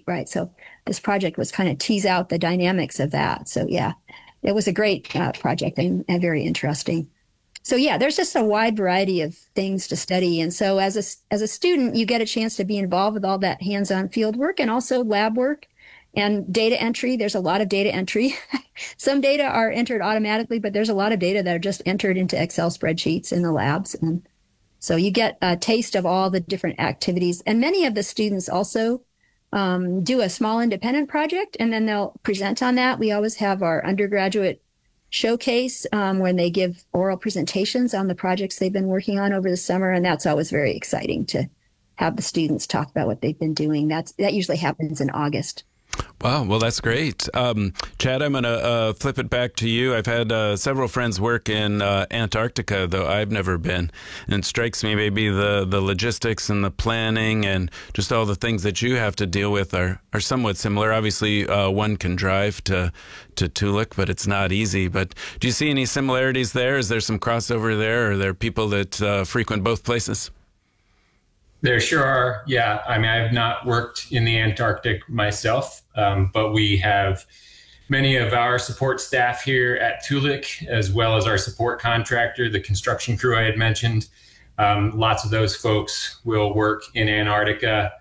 State, right? So this project was kind of tease out the dynamics of that. So yeah, it was a great project and very interesting. So yeah, there's just a wide variety of things to study. And so as a student, you get a chance to be involved with all that hands-on field work and also lab work and data entry. There's a lot of data entry. Some data are entered automatically, but there's a lot of data that are just entered into Excel spreadsheets in the labs. And so you get a taste of all the different activities. And many of the students also do a small independent project, and then they'll present on that. We always have our undergraduate showcase when they give oral presentations on the projects they've been working on over the summer. And that's always very exciting to have the students talk about what they've been doing. That usually happens in August. Wow. Well, that's great. Chad, I'm going to flip it back to you. I've had several friends work in Antarctica, though I've never been. And it strikes me maybe the logistics and the planning and just all the things that you have to deal with are somewhat similar. Obviously, one can drive to Toolik, but it's not easy. But do you see any similarities there? Is there some crossover there? Are there people that frequent both places? There sure are. Yeah. I mean, I've not worked in the Antarctic myself, but we have many of our support staff here at Toolik, as well as our support contractor, the construction crew I had mentioned. Lots of those folks will work in Antarctica,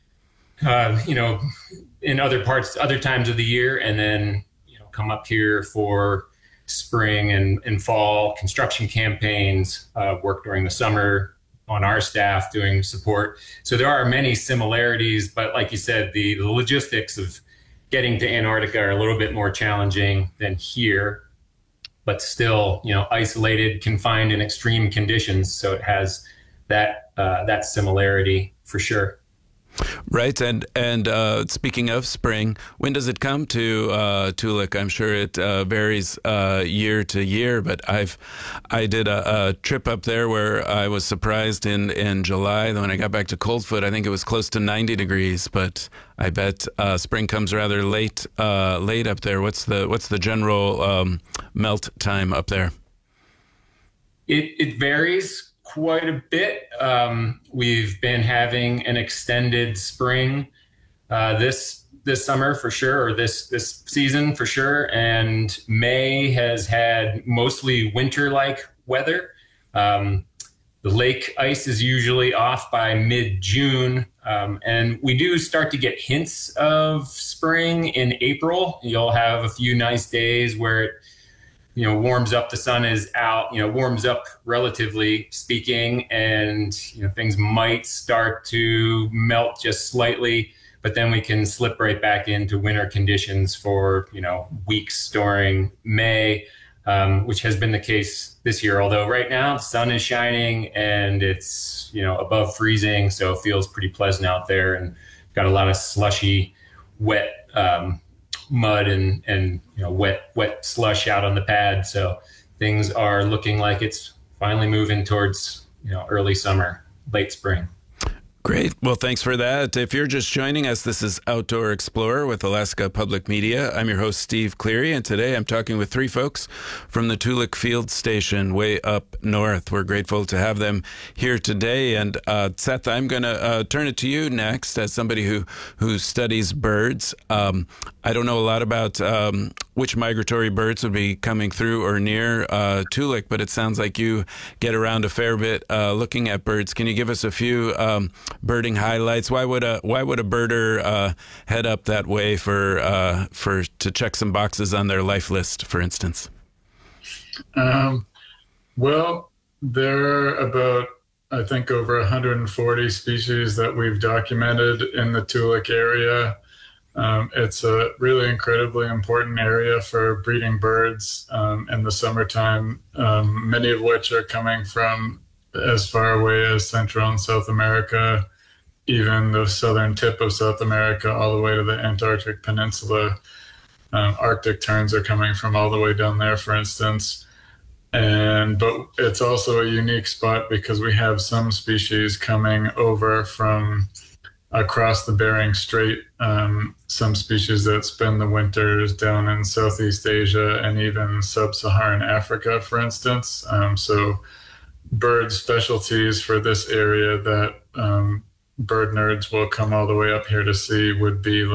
in other times of the year, and then, come up here for spring and fall construction campaigns, work during the summer on our staff doing support. So there are many similarities, but like you said, the logistics of getting to Antarctica are a little bit more challenging than here, but still, isolated, confined in extreme conditions. So it has that similarity for sure. Right. And speaking of spring, when does it come to Toolik? I'm sure it varies year to year, but I did a trip up there where I was surprised in July. When I got back to Coldfoot, I think it was close to 90 degrees, but I bet spring comes rather late up there. What's the general melt time up there? It varies quite a bit. We've been having an extended spring this summer for sure, or this season for sure. And May has had mostly winter-like weather. The lake ice is usually off by mid-June. And we do start to get hints of spring in April. You'll have a few nice days where it warms up, the sun is out, warms up relatively speaking, and, things might start to melt just slightly, but then we can slip right back into winter conditions for, weeks during May, which has been the case this year. Although right now the sun is shining and it's, above freezing. So it feels pretty pleasant out there, and got a lot of slushy, wet, mud and wet slush out on the pad. So things are looking like it's finally moving towards early summer, late spring. Great. Well, thanks for that. If you're just joining us, this is Outdoor Explorer with Alaska Public Media. I'm your host, Steve Cleary, and today I'm talking with three folks from the Toolik Field Station way up north. We're grateful to have them here today. And Seth, I'm going to turn it to you next as somebody who studies birds. I don't know a lot about which migratory birds would be coming through or near Toolik, but it sounds like you get around a fair bit looking at birds. Can you give us a few birding highlights? Why would a birder head up that way for to check some boxes on their life list, for instance? Well, there are about, I think, over 140 species that we've documented in the Toolik area. It's a really incredibly important area for breeding birds in the summertime, many of which are coming from as far away as Central and South America, even the southern tip of South America, all the way to the Antarctic Peninsula. Arctic terns are coming from all the way down there, for instance. But it's also a unique spot because we have some species coming over from across the Bering Strait, some species that spend the winters down in Southeast Asia and even sub-Saharan Africa, for instance. So bird specialties for this area that bird nerds will come all the way up here to see would be